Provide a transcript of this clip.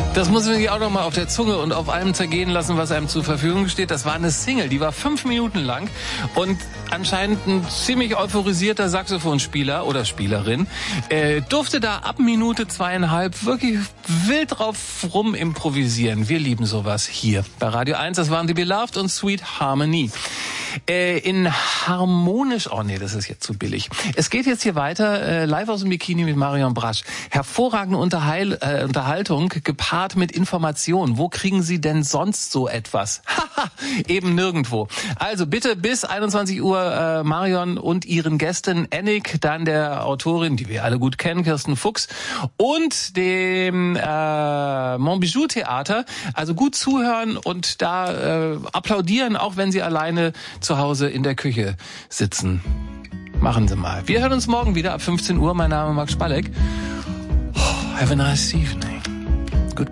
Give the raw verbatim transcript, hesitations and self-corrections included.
Das muss man sich auch noch mal auf der Zunge und auf allem zergehen lassen, was einem zur Verfügung steht. Das war eine Single, die war fünf Minuten lang und anscheinend ein ziemlich euphorisierter Saxophonspieler oder Spielerin äh, durfte da ab Minute zweieinhalb wirklich wild drauf rum improvisieren. Wir lieben sowas hier bei Radio eins. Das waren die Beloved und Sweet Harmony. Äh, in harmonisch, oh nee, das ist jetzt zu billig. Es geht jetzt hier weiter, äh, live aus dem Bikini mit Marion Brasch. Hervorragende Unterheil, äh, Unterhaltung, gepaart mit Information. Wo kriegen Sie denn sonst so etwas? Haha, eben nirgendwo. Also bitte bis einundzwanzig Uhr äh, Marion und ihren Gästen Ennik, dann der Autorin, die wir alle gut kennen, Kirsten Fuchs, und dem äh, Montbijou Theater. Also gut zuhören und da äh, applaudieren, auch wenn Sie alleine zu Hause in der Küche sitzen. Machen Sie mal. Wir hören uns morgen wieder ab fünfzehn Uhr. Mein Name ist Max Spalleck. Oh, have a nice evening.